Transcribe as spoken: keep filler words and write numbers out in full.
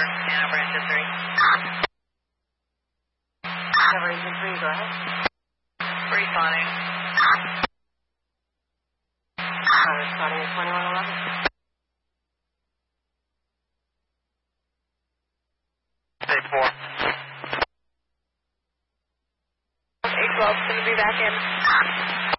Anna Branch three. Cover engine three, go ahead. Responding. Uh, responding at twenty-one eleven. Stage four. eight twelve, going to be back in.